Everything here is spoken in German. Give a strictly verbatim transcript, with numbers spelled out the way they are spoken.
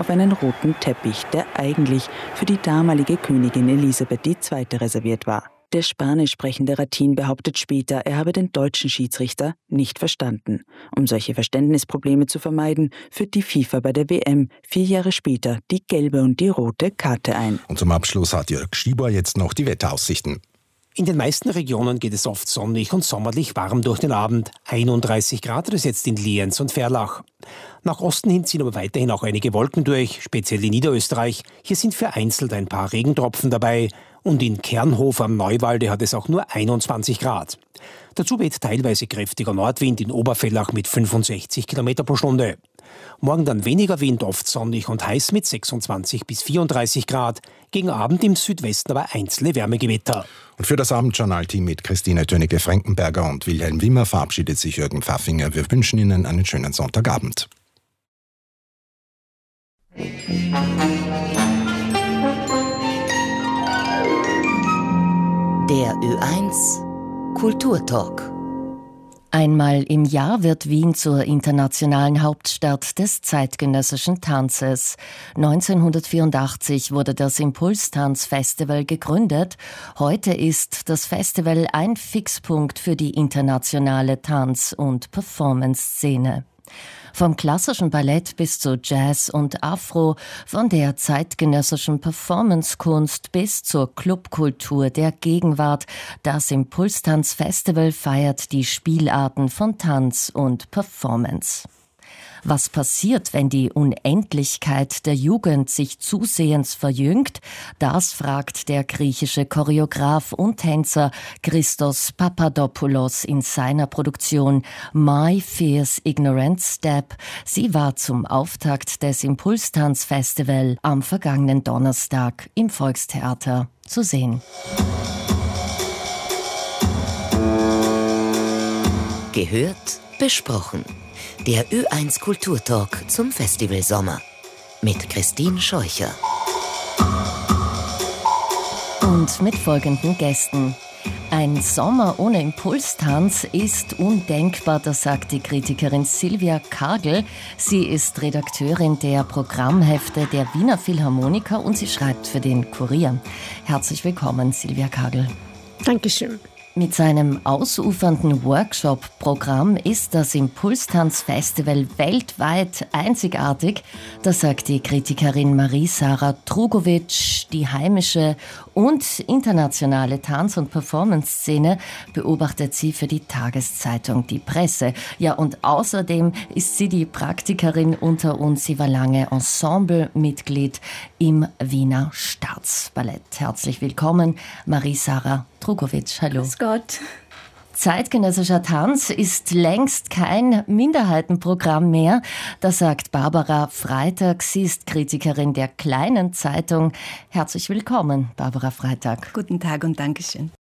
auf einen roten Teppich, der eigentlich für die damalige Königin Elisabeth die Zweite reserviert war. Der spanisch sprechende Ratin behauptet später, er habe den deutschen Schiedsrichter nicht verstanden. Um solche Verständnisprobleme zu vermeiden, führt die FIFA bei der W M vier Jahre später die gelbe und die rote Karte ein. Und zum Abschluss hat Jörg Schieber jetzt noch die Wetteraussichten. In den meisten Regionen geht es oft sonnig und sommerlich warm durch den Abend. einunddreißig Grad ist jetzt in Lienz und Verlach. Nach Osten hin ziehen aber weiterhin auch einige Wolken durch, speziell in Niederösterreich. Hier sind vereinzelt ein paar Regentropfen dabei. Und in Kernhof am Neuwalde hat es auch nur einundzwanzig Grad. Dazu weht teilweise kräftiger Nordwind in Obervellach mit fünfundsechzig Kilometer pro Stunde. Morgen dann weniger Wind, oft sonnig und heiß mit sechsundzwanzig bis vierunddreißig Grad. Gegen Abend im Südwesten aber einzelne Wärmegewitter. Und für das Abendjournal-Team mit Christine Tönige-Frankenberger und Wilhelm Wimmer verabschiedet sich Jürgen Pfaffinger. Wir wünschen Ihnen einen schönen Sonntagabend. Der Ö eins Kulturtalk. Einmal im Jahr wird Wien zur internationalen Hauptstadt des zeitgenössischen Tanzes. neunzehnhundertvierundachtzig wurde das Impulstanz-Festival gegründet. Heute ist das Festival ein Fixpunkt für die internationale Tanz- und Performance-Szene. Vom klassischen Ballett bis zu Jazz und Afro, von der zeitgenössischen Performancekunst bis zur Clubkultur der Gegenwart. Das Impulstanz-Festival feiert die Spielarten von Tanz und Performance. Was passiert, wenn die Unendlichkeit der Jugend sich zusehends verjüngt? Das fragt der griechische Choreograf und Tänzer Christos Papadopoulos in seiner Produktion My Fierce Ignorant Step. Sie war zum Auftakt des Impulstanz-Festival am vergangenen Donnerstag im Volkstheater zu sehen. Gehört, besprochen. Der Ö eins Kulturtalk zum Festival Sommer mit Christine Scheucher. Und mit folgenden Gästen. Ein Sommer ohne Impulstanz ist undenkbar, das sagt die Kritikerin Silvia Kagel. Sie ist Redakteurin der Programmhefte der Wiener Philharmoniker und sie schreibt für den Kurier. Herzlich willkommen, Silvia Kagel. Dankeschön. Mit seinem ausufernden Workshop-Programm ist das Impulstanz-Festival weltweit einzigartig. Das sagt die Kritikerin Marie-Sarah Trugovic. Die heimische und internationale Tanz- und Performance-Szene beobachtet sie für die Tageszeitung Die Presse. Ja, und außerdem ist sie die Praktikerin unter uns. Sie war lange Ensemblemitglied im Wiener Staatsballett. Herzlich willkommen, Marie-Sarah Trugovic. Hallo. Grüß Gott. Zeitgenössischer Tanz ist längst kein Minderheitenprogramm mehr. Das sagt Barbara Freitag. Sie ist Kritikerin der Kleinen Zeitung. Herzlich willkommen, Barbara Freitag. Guten Tag und Dankeschön.